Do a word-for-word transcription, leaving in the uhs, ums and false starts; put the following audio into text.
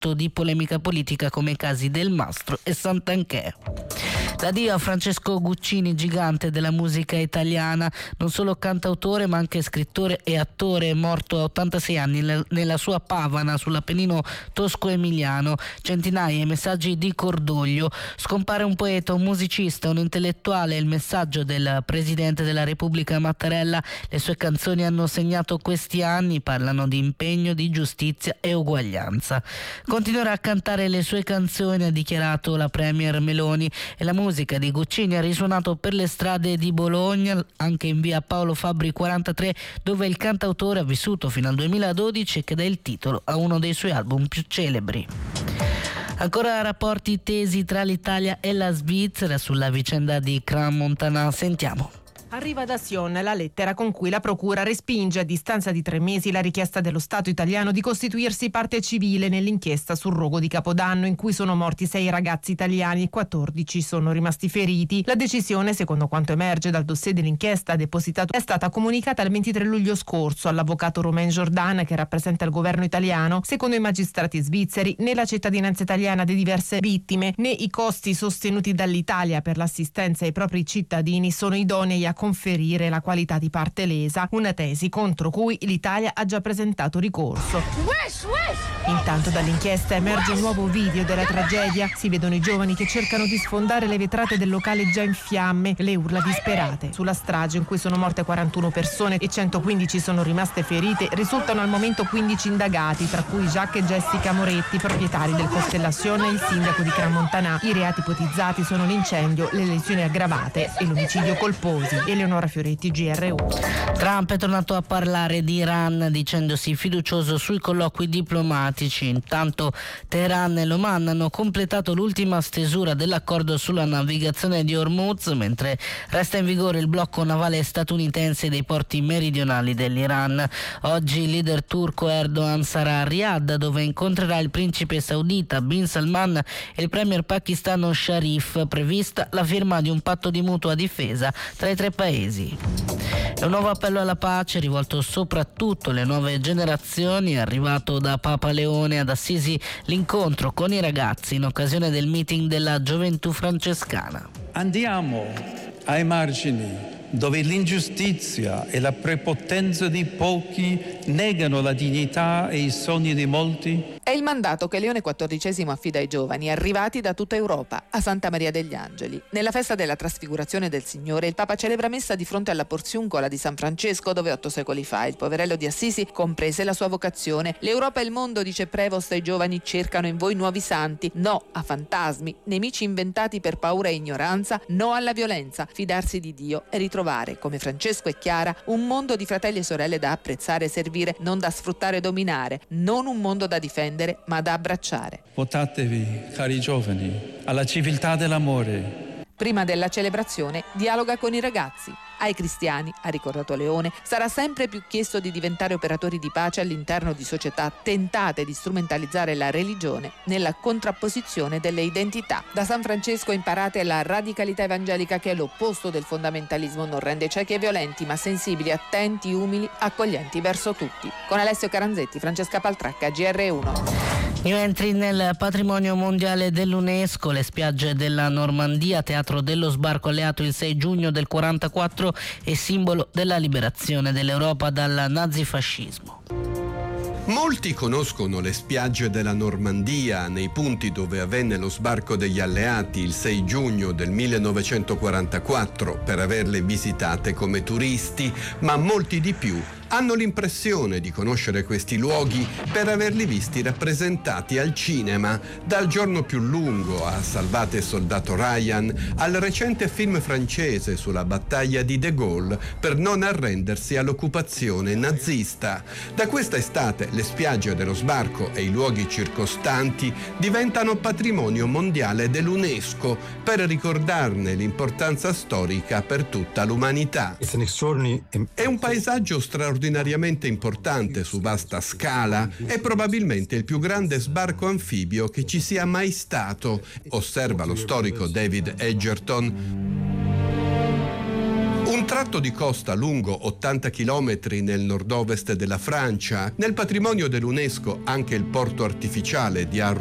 oggetto di polemica politica come i casi Del Mastro e Santanchè. L'addio a Francesco Guccini, gigante della musica italiana, non solo cantautore ma anche scrittore e attore, morto a ottantasei anni nella sua Pavana sull'Appennino tosco-emiliano. Centinaia i messaggi di cordoglio. Scompare un poeta, un musicista, un intellettuale. Il messaggio del Presidente della Repubblica Mattarella. Le sue canzoni hanno segnato questi anni, parlano di impegno, di giustizia e uguaglianza. Continuerà a cantare le sue canzoni, ha dichiarato la Premier Meloni, e la musica La musica di Guccini ha risuonato per le strade di Bologna, anche in via Paolo Fabbri quarantatré, dove il cantautore ha vissuto fino al duemiladodici e che dà il titolo a uno dei suoi album più celebri. Ancora rapporti tesi tra l'Italia e la Svizzera sulla vicenda di Crans-Montana. Sentiamo. Arriva da Sion la lettera con cui la procura respinge a distanza di tre mesi la richiesta dello Stato italiano di costituirsi parte civile nell'inchiesta sul rogo di Capodanno, in cui sono morti sei ragazzi italiani e quattordici sono rimasti feriti. La decisione, secondo quanto emerge dal dossier dell'inchiesta depositato, è stata comunicata il ventitré luglio scorso all'avvocato Romain Jordan, che rappresenta il governo italiano. Secondo i magistrati svizzeri, né la cittadinanza italiana di diverse vittime né i costi sostenuti dall'Italia per l'assistenza ai propri cittadini sono idonei a conferire la qualità di parte lesa, una tesi contro cui l'Italia ha già presentato ricorso. Intanto dall'inchiesta emerge un nuovo video della tragedia. Si vedono i giovani che cercano di sfondare le vetrate del locale già in fiamme, le urla disperate. Sulla strage, in cui sono morte quarantuno persone e centoquindici sono rimaste ferite, risultano al momento quindici indagati, tra cui Jacques e Jessica Moretti, proprietari del Costellation, e il sindaco di Crans-Montana. I reati ipotizzati sono l'incendio, le lesioni aggravate e l'omicidio colposi. Eleonora Fioretti, G R uno. Trump è tornato a parlare di Iran dicendosi fiducioso sui colloqui diplomatici. Intanto Teheran e l'Oman hanno completato l'ultima stesura dell'accordo sulla navigazione di Hormuz, mentre resta in vigore il blocco navale statunitense dei porti meridionali dell'Iran. Oggi il leader turco Erdogan sarà a Riyadh, dove incontrerà il principe saudita Bin Salman e il premier pakistano Sharif. Prevista la firma di un patto di mutua difesa tra i tre paesi. È un nuovo appello alla pace rivolto soprattutto alle nuove generazioni. È arrivato da Papa Leone ad Assisi l'incontro con i ragazzi in occasione del meeting della gioventù francescana. Andiamo ai margini, dove l'ingiustizia e la prepotenza di pochi negano la dignità e i sogni di molti? È il mandato che Leone quattordicesimo affida ai giovani arrivati da tutta Europa a Santa Maria degli Angeli. Nella festa della Trasfigurazione del Signore il Papa celebra messa di fronte alla Porziuncola di San Francesco, dove otto secoli fa il poverello di Assisi comprese la sua vocazione. L'Europa e il mondo, dice Prevost ai giovani, cercano in voi nuovi santi. No a fantasmi, nemici inventati per paura e ignoranza. No alla violenza, fidarsi di Dio e ritrovare, come Francesco e Chiara, un mondo di fratelli e sorelle da apprezzare e servire, non da sfruttare e dominare. Non un mondo da difendere, ma da abbracciare. Votatevi, cari giovani, alla civiltà dell'amore. Prima della celebrazione dialoga con i ragazzi. Ai cristiani, ha ricordato Leone, sarà sempre più chiesto di diventare operatori di pace all'interno di società tentate di strumentalizzare la religione nella contrapposizione delle identità. Da San Francesco imparate la radicalità evangelica, che è l'opposto del fondamentalismo, non rende ciechi e violenti, ma sensibili, attenti, umili, accoglienti verso tutti. Con Alessio Caranzetti, Francesca Paltracca, G R uno. New entry nel patrimonio mondiale dell'UNESCO, le spiagge della Normandia, teatro dello sbarco alleato il sei giugno del quarantaquattro e simbolo della liberazione dell'Europa dal nazifascismo. Molti conoscono le spiagge della Normandia, nei punti dove avvenne lo sbarco degli alleati il sei giugno del millenovecentoquarantaquattro, per averle visitate come turisti, ma molti di più hanno l'impressione di conoscere questi luoghi per averli visti rappresentati al cinema, dal Giorno più lungo a Salvate soldato Ryan, al recente film francese sulla battaglia di De Gaulle per non arrendersi all'occupazione nazista. Da questa estate le spiagge dello sbarco e i luoghi circostanti diventano patrimonio mondiale dell'UNESCO per ricordarne l'importanza storica per tutta l'umanità. È un paesaggio straordinario straordinariamente importante su vasta scala, è probabilmente il più grande sbarco anfibio che ci sia mai stato, osserva lo storico David Edgerton. Un tratto di costa lungo ottanta chilometri nel nord-ovest della Francia. Nel patrimonio dell'UNESCO anche il porto artificiale di